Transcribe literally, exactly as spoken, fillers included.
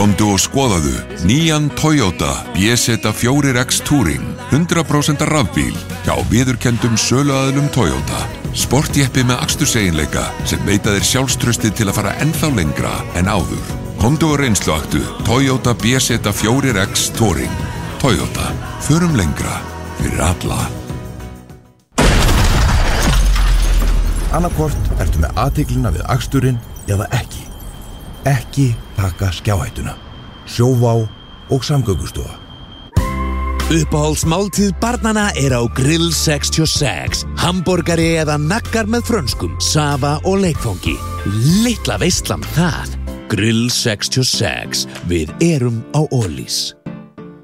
Komdu og skoðaðu nýjan Toyota B Z fjögur X Touring hundrað prósent rafbíl hjá viðurkenndum söluaðilum Toyota. Sportjeppi með aksturseiginleika sem veita þér sjálfstraustið til að fara ennþá lengra en áður. Komdu og reynsluaktu Toyota B Z fjögur X Touring. Toyota, förum lengra fyrir alla. Annarkvort ertu með athyglina við aksturinn eða ekki. Ekki taka skjáhættuna. Sjóvá og Samgöngustofa. Uppáhaldsmáltíð barnanna er á Grill sextíu og sex. Hamborgari eða naggar með frönskum, safa og leikfangi. Litla veislan það. Grill sextíu og sex. Við erum á Ólís.